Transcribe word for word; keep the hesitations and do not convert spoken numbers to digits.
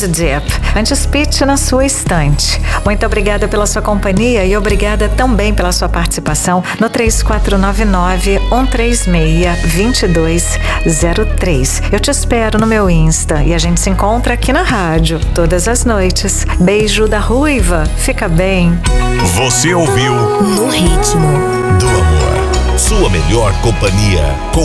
Dip, anti-spit na sua estante. Muito obrigada pela sua companhia e obrigada também pela sua participação no três quatro nove nove, um três seis, dois dois zero três. Eu te espero no meu Insta e a gente se encontra aqui na rádio todas as noites. Beijo da Ruiva, fica bem. Você ouviu No Ritmo do Amor, sua melhor companhia com